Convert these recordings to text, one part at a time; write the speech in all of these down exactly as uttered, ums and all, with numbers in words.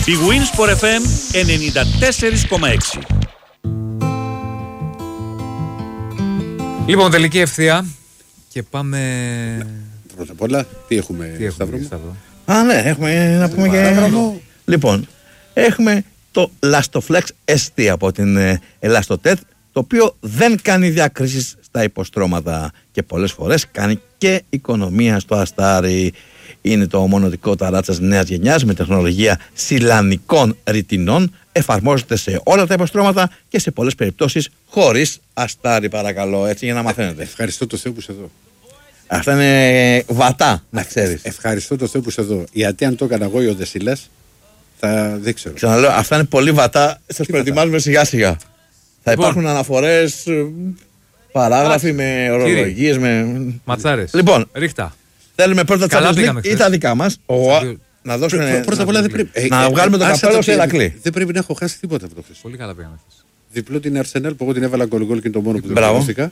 Η Winsport εφ εμ ενενήντα τέσσερα κόμμα έξι. Λοιπόν, τελική ευθεία και πάμε. Πρώτα απ' όλα, τι έχουμε, Τι έχουμε Σταύρο μου? Σταύρο? Α, ναι, έχουμε να πούμε και. Λοιπόν, έχουμε το Lastoflex ες τι από την ε, Elastotet, το οποίο δεν κάνει διακρίσεις στα υποστρώματα και πολλές φορές κάνει και οικονομία στο αστάρι. Είναι το μονοδικό ταράτσας νέας γενιάς με τεχνολογία σιλανικών ρητινών. Εφαρμόζεται σε όλα τα υποστρώματα και σε πολλές περιπτώσεις χωρίς αστάρι, παρακαλώ, έτσι για να μαθαίνετε. Ευχαριστώ το Θεό που είσαι εδώ. Αυτά είναι βατά, να ξέρεις. Ευχαριστώ το Θεό που είσαι εδώ. Γιατί αν το έκανα εγώ ή ο Δεσίλας, θα δεν ξέρω. Ξαναλέω, αυτά είναι πολύ βατά. Σας προετοιμάζουμε σιγά σιγά. Θα Λοιπόν. υπάρχουν αναφορές, ε, παράγραφοι με ορολογίες. Με... Ματσάρες. Λοιπόν, Ρίχτα. θέλουμε πρώτα Καλά Champions πήγαμε League ή χθες. τα δικά μας. Ο... Champions- Να δώσουμε. Πρω- Πρώτα απ' όλα δεν πρέπει. ε, Να ε, βγάλουμε το άσε καπέλο το σε τι- Ηρακλή. Δεν πρέπει να έχω χάσει τίποτα από το χθες. Πολύ καλά πήγαμε χθες. Διπλό την Arsenal που εγώ την έβαλα γκολ γκολ και είναι το μόνο που δεν Μπράβο. δέχτηκα.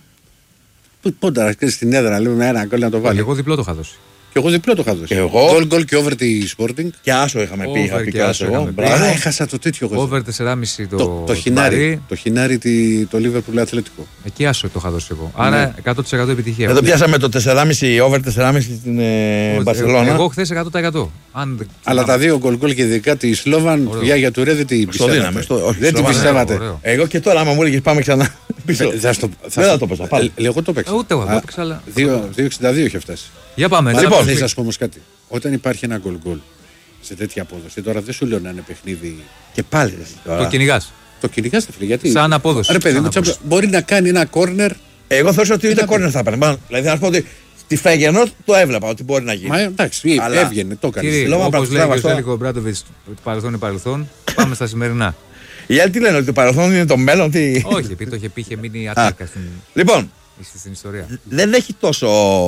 Πόντα στην έδρα, λέμε ένα γκολ να το Πάλι, βάλει. εγώ διπλό το είχα δώσει. Και εγώ διπλό το είχα δώσει. Και εγώ. Γκολ γκολ και over τη Sporting. Και άσο είχαμε πει. Είχα Over πει και και άσο άσο εγώ. είχαμε πει. Μπράβο. Α, έχασα το τέτοιο εγώ. Over τέσσερα κόμμα πέντε το, Το, το το χινάρι. Παρί. Το χινάρι τη- το Liverpool Αθλητικό. Εκεί άσο το είχα δώσει εγώ. Άρα εκατό τοις εκατό επιτυχία. Εδώ πιάσαμε το τέσσερα κόμμα πέντε over τέσσερα κόμμα πέντε στην ε, Εγώ- Μπαρσελόνα. Εγώ χθες εκατό τοις εκατό. Αν δεν- Αλλά τα δύο γκολ γκολ και ειδικά τη Σλόβαν, Ωραίο. για, για του Ρέ δεν την Στο πιστεύατε. δίναμε. Στο... Όχι, Δεν στο την βάζαμε. πιστεύατε. Ωραίο. Εγώ και τώρα, άμα μου έλεγες πάμε ξανά πίσω. Ε, θα στο- Δεν θα το παίζα, πάλι. Ε, Εγώ το παίξα. Ε, ούτε εγώ το Α, έπαιξα, αλλά- δύο- δύο εξήντα δύο είχε φτάσει. Για πάμε. Μα Champions λοιπόν, League. θα σα πω όμως κάτι. Όταν υπάρχει ένα γκολ γκολ σε τέτοια απόδοση, τώρα δεν σου λέω να είναι παιχνίδι. Και πάλι. ρε, τώρα. Το κυνηγάς. Το κυνηγάς, φίλε, γιατί. Σαν απόδοση. Ρε παιδί Σαν μου, απόδοση. τσάμπα, μπορεί να κάνει ένα κόρνερ. Εγώ θεωρούσα ότι ούτε να κόρνερ θα έπαιρνε. Μάλλον, Δηλαδή, να σου πω ότι στη Φεγενότ το έβλεπα ότι μπορεί να γίνει. Μα εντάξει, Αλλά- έβγαινε, το έκανε. Κύριε, Λόγω όπως λέει Μπρατισλάβας και ο τώρα. Στέλικο Μπράντοβιτς, παρελθόν είναι παρελθόν. Πάμε στα σημερινά. Οι άλλοι τι λένε, ότι το παρελθόν είναι το μέλλον. Τι... Όχι, επειδή το είχε πει, είχε μείνει ατάκα στην, Λοιπόν, στην ιστορία. δεν έχει τόσο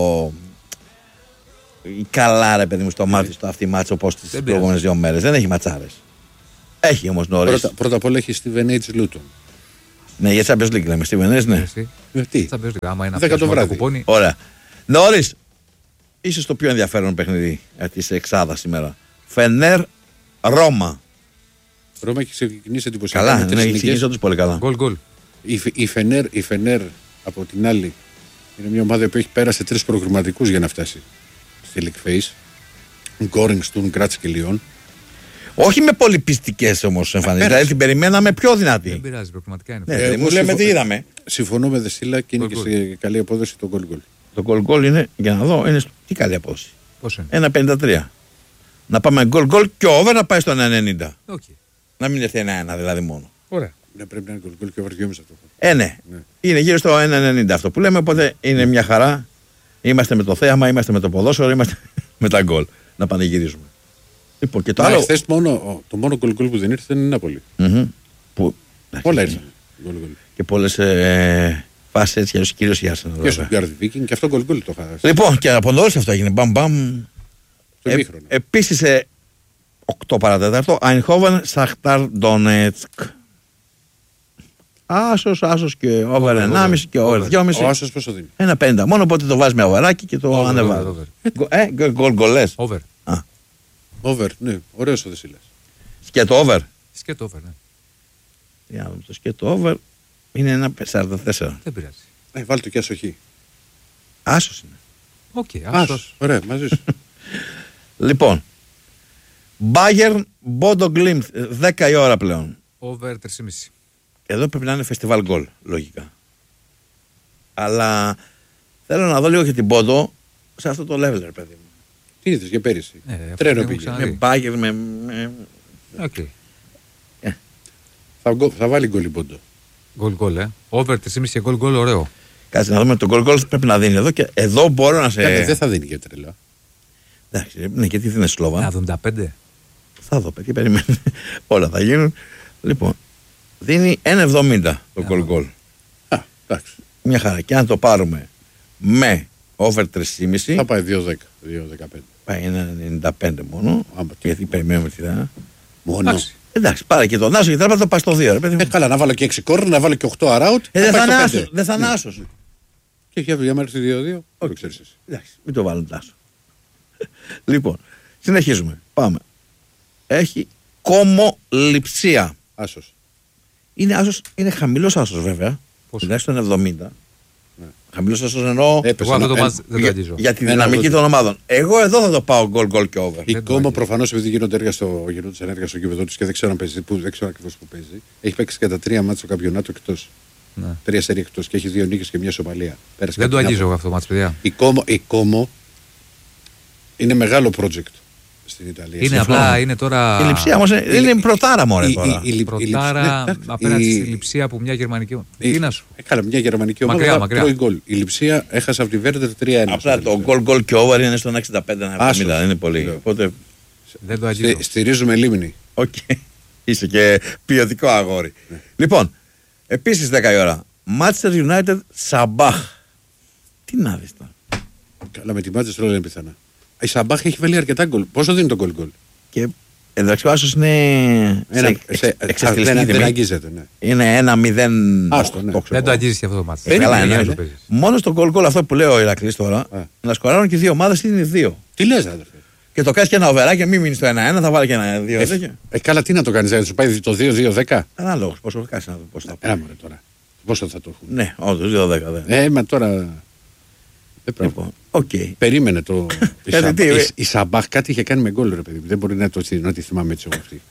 καλά, ρε παιδί μου, στο μάτι στο αυτή μάτσο όπως τις Δεν προηγούμενες δύο μέρες. Δεν έχει ματσάρες. Έχει όμως νωρίς. Πρώτα, πρώτα απ' όλα έχει Steven H. Luton. Ναι, για Champions League λέμε. Στη Βενές, ναι. Εσύ, Ε, Τι, θα παίζει, άμα είναι Δέκα το αυτό βράδυ. κουπόνι. Ωραία. Νωρίς, ίσως το πιο ενδιαφέρον παιχνίδι ε, της εξάδας σήμερα. Φενέρ Ρώμα. Ρώμα έχει ξεκινήσει εντυπωσιακά. Καλά, με ναι, τρεις έχει νίκες. ξεκινήσει όντως πολύ καλά. Γκολ, γκολ. Η, Φε- η, Φενέρ, η Φενέρ από την άλλη είναι μια ομάδα που έχει πέρασε τρεις προγραμματικούς για να φτάσει στη League Phase. Γκόρινγκ, Στουν, Γκράτς και Λιόν. Όχι με πολύ πιστικές όμως εμφανίσεις. πέρασε. Δηλαδή την περιμέναμε πιο Δεν δυνατή. πειράζει, προκριματικά είναι. Ναι, αυτό. ε, μου λέμε τι είδαμε. Συμφωνώ με Δεσίλα και είναι Γκολ, και σε καλή απόδοση το γκολ γκολ. Το γκολ γκολ είναι, για να δω, είναι στο- τι καλή απόδοση. Πώς είναι. ένα πενήντα τρία. Να πάμε γκολ γκολ και ο over να πάει στο ένα ενενήντα. Οκ. Να μην έρθει ένα ένα δηλαδή μόνο. Ωραία. Ναι, πρέπει να είναι γκολ γκολ και over δυόμισι αυτό. Ε, ναι. Ναι. Είναι γύρω στο ένα ενενήντα αυτό που λέμε, οπότε είναι μια χαρά. Είμαστε με το θέαμα, είμαστε με το ποδόσφαιρο, είμαστε με τα γκολ. Να πανηγυρίζουμε. Λοιπόν, και το Μα άλλο. χθες μόνο, το μόνο γκολ γκολ που δεν ήρθε είναι η Νάπολη. Μμμ. Που... Όλα ήρθαν. Γκολ γκολ. Και πολλές ε, φάσεις έτσι, αλλιώς κυρίως η Arsenal, Και βέβαια. στο Γκάρδι Βίκινγκ και αυτό γκολ γκολ το είχα. Λοιπόν, και από νωρίς αυτό έγινε. Μπαμ, μπαμ. Το ημίχρονο. Επίσης, ε, οκτώ παρατέταρτο, Eindhoven, Σαχτάρ, Ντονέτσκ. Άσος, άσος και over Over, ενάμιση και over over. δυόμιση. Ο Άσος πόσο δίνει. ένα πενήντα μόνο, οπότε το βάζει με αβαράκι και το Over, ανεβάζει. over, Γκο- Ε, γκολ, γκολ, γκολές. Over. Α, Over, ναι, ωραίος ο Δεσίλας. σκέτο over. Σκέτο over, ναι. Για να δούμε, το σκέτο over είναι ένα σαράντα τέσσερα. Δεν πειράζει. Ε, βάλει το και άσοχη. Άσος είναι. Οκ, Άσος. άσος. Ωραία, μαζί σου. Λοιπόν, Bayern, Bodo Glimt, δέκα η ώρα πλέον. Over τρία κόμμα πέντε. Εδώ πρέπει να είναι φεστιβάλ γκολ, λογικά. Αλλά θέλω να δω λίγο και την Πόντο σε αυτό το level, ρε παιδί μου. Τι είδες για πέρυσι. Ε, αυτό Τρένο δεν πήγε. έχω Με δει. Bayern, με. με... Οκ. Θα, γκο- θα βάλει γκολ η Πόντο. Γκολ, γκολ, ε. Over τρία κόμμα πέντε και γκολ, γκολ, ωραίο. Κάτσε να δούμε το γκολ γκολ πρέπει να δίνει εδώ και εδώ μπορώ να σε. Κάτι δεν θα δίνει για τρελά. Εντάξει, ναι, γιατί δεν είναι Σλόβα. εβδομήντα πέντε. Θα δω, παιδί, περιμένει. Όλα θα γίνουν. Λοιπόν, δίνει ένα εβδομήντα το Για γκολ να γκολ. Α, εντάξει. Μια χαρά. Και αν το πάρουμε με over τρία κόμμα πέντε, Θα πάει δύο δέκα, δύο δεκαπέντε. πάει ένα ενενήντα πέντε μόνο. Άμα το- Γιατί περιμένουμε τη θα. Μόνο. Εντάξει. Εντάξει, πάρε και τον Άσο και τράπεζα θα πάει στο δύο. Ρε, παιδί μου. Ε, καλά, να βάλω και έξι κόρνερ, να βάλω και οκτώ αράουτ. Ε, δεν θα είναι πάει στο άσος, πέντε. δεν θα είναι Ναι. άσος. Και για, για μένα δύο δύο. Όχι, ξέρεις εσύ. Εντάξει, μην το βάλουν τάσο. Λοιπόν, συνεχίζουμε. Πάμε. Έχει Κόμο Λειψία. Άσος. Είναι, άσος, είναι χαμηλός άσος βέβαια. Τουλάχιστον εβδομήντα. Ναι. Χαμηλός άσος εννοώ. Έπεσε Εγώ αυτό το ένα- μάτς δεν το αγγίζω. Για τη Ένα δυναμική ογδόντα. των ομάδων. Εγώ εδώ θα το πάω γκολ γκολ και over. Η Κόμο προφανώς επειδή γίνονται έργα στο, γίνονται έργα στο γήπεδο της και δεν ξέρω αν παίζει, που, δεν ξέρω ακριβώς που παίζει. Έχει παίξει κατά τρία μάτς στο καμπιονάτο εκτός. Ναι. Τρία σερί εκτός και έχει δύο νίκες και μια σοπαλία. Πέρασε Δεν το κάτι αγγίζω να- εγώ αυτό το μάτς, παιδιά. Η Κόμο, η Κόμο είναι μεγάλο project στην Ιταλία. Είναι Συμφωνώ. απλά, είναι τώρα. Η Λειψία όμως είναι, είναι πρωτάρα μωρέ η- τώρα. η- η- η- Πρωτάρα ναι, απέναντι η- στη Λειψία από μια γερμανική. η- Τι να σου. Ε, Καλά, μια γερμανική ομάδα. Μακριά, αλλά μακριά. τρώει γκολ. Η Λειψία έχασε από τη Βέρντερ τρία ένα. Απλά το γκολ γκολ και over είναι στον εξήντα πέντε εβδομήντα. Άσος. Δεν είναι πολύ. Ναι. Οπότε, Δεν το αγγίζω. Στη, στηρίζουμε λίμνη. οκ. Είσαι και ποιοτικό αγόρι. Λοιπόν, επίσης δέκα η ώρα. Manchester United Σαμπάχ. Τι να δεις τώρα. Καλά, με τη Manchester όλα είναι πιθανά. Η Σαμπάχ έχει βάλει αρκετά γκολ. Πόσο δίνει το γκολ γκολ. Και εντάξει ο Άσος είναι Ένα- σε εξ- σε- εξευτελιστική δεν, δεν τιμή. αγγίζεται, ναι. Είναι ένα μηδέν. Άστο, ναι. Δεν το αγγίζει και αυτό το μάτς. Ε, καλά, είναι, είναι, είναι. είναι. Μόνο στο γκολ γκολ αυτό που λέει ο Ηρακλής τώρα, Α. να σκοράρουν και οι δύο ομάδες είναι δύο. Τι λες, αδερφέ. Και το κάνει και ένα οβεράκι και μην μείνει στο ένα ένα, θα βάλει και ένα δύο. Ε, ε, καλά, τι να το κάνει, θα σου πάει το δύο δύο δέκα. Ανάλογο, πόσο κάνει να το πώ θα Ένα πει. μωρέ τώρα. Πόσο θα το έχουν. Ναι, όντω δύο δέκα δεν. Ε, μα τώρα. Δεν πρέπει. Λοιπόν, οκ. Περίμενε το. η, Γιατί, Σαμπ- τι, η- ε? η Σαμπάχ κάτι είχε κάνει με γκολ, ρε παιδί μου. Δεν μπορεί να, το, να τη θυμάμαι έτσι εγώ αυτή.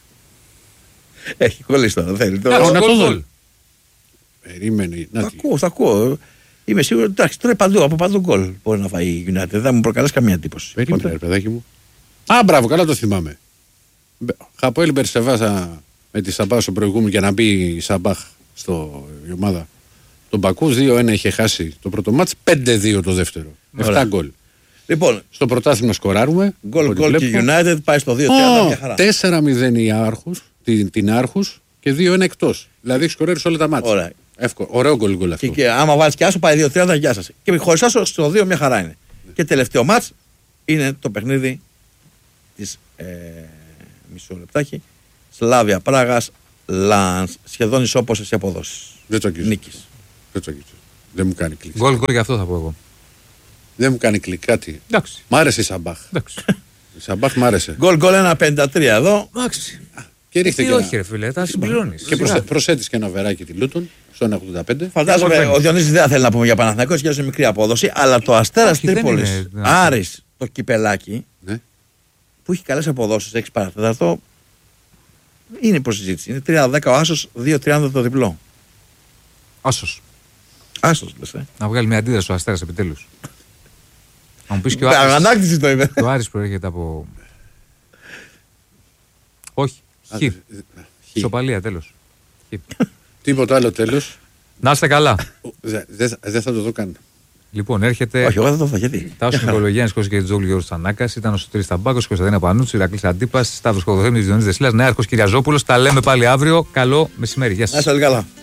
Έχει κολλήσει τώρα, θέλει. Κάτσε, Τώρα. να γκολ, το δω. γκολ. Περίμενε. Τα Να τι. ακούω, τα ακούω. Είμαι σίγουρο ότι εντάξει, τώρα παντού, από παντού γκολ μπορεί να φάει η United. Δεν μου προκαλέσει καμία εντύπωση. Περίμενε, Οπότε, ρε παιδάκι μου. Α, μπράβο, καλά το θυμάμαι. Χαποέλ Μπερσεβάσα με τη Σαμπάχ στο προηγούμενο για να μπει η Σαμπάχ στο η ομάδα. Τον Μπακού δύο ένα είχε χάσει το πρώτο μάτς, πέντε δύο το δεύτερο. Ωραία. επτά γκολ. Λοιπόν, Στο πρωτάθλημα σκοράρουμε. γκολ ό,τι γκολ και η βλέπω. United πάει στο δύο τριάντα μια χαρά. τέσσερα μηδέν οι Άρχους, την, την Άρχους και δύο ένα εκτός. Δηλαδή έχει σκοράρει σε όλα τα μάτια. Ωραία. Εύκολο. Ωραίο γκολ γκολ αυτό. Και, και άμα βάλει και άσο πάει δύο τριάντα, γεια σα. Και χωρί άσο στο δύο μια χαρά είναι. Και τελευταίο μάτ είναι το παιχνίδι τη. Ε, μισό λεπτάκι. Σλάβια Πράγα Λανς. Σχεδόν ισόπωσε οι αποδόσει. Δεν το αγγίζω. Νίκη. Δεν το αγγίζω. Δεν μου κάνει κλικ. Γκολ, γκολ, γι' αυτό θα πω εγώ. Δεν μου κάνει κλικ κάτι. Εντάξει. Μ' άρεσε η Σαμπάχ. Εντάξει. Η Σαμπάχ μ' άρεσε. Γκολ γκολ ένα πενήντα τρία εδώ. Εντάξει. Και ρίχτε Τι και, όχι, ένα... ρε φίλε, τα συμπληρώνει. και προσε... προσέτεις και ένα βεράκι τη Λούτον στο ένα ογδόντα πέντε. Φαντάζομαι Γκολ ο Διονύσης δεν θα θέλει να πούμε για Παναθηναϊκός γιατί είναι μικρή απόδοση. Αλλά το Αστέρας Όχι, δεν Τρίπολης, είναι, ναι. Άρης, το κυπελάκι Ναι. που έχει καλές αποδόσεις, έξι παρατέταρτο, είναι προσυζήτηση. Είναι τρία δέκα ο Άσος, δύο τριάντα το διπλό. Άσος. Άσος λες, ε. Να βγάλει μια αντίδραση ο Αστέρας επιτέλους. Να μου πεις και ο Άρης. Αγανάκτηση το είπε. Και ο Άρης προέρχεται από. Όχι. Χ. Χ. Ισοπαλία, τέλος. Χ. Τίποτα άλλο τέλος. Να είστε καλά. Δεν δε, δε θα το δω καν. Λοιπόν, έρχεται. Όχι, εγώ δεν το θα γιατί. Τάσο Νικολογιάννη Κώστα και Τζόγλου Γιώργο Τσανάκα. Ήταν ο Σωτήρης Ταμπάκος, Κωνσταντίνα Πανούτσι, Ηρακλής Αντίπας, Σταύρος Κοδοθέμης, Διονύσης Δεσίλας, Νέαρχος Κυριαζόπουλος. Τα λέμε πάλι αύριο. Καλό μεσημέρι. Γεια σας. Να είστε όλοι καλά.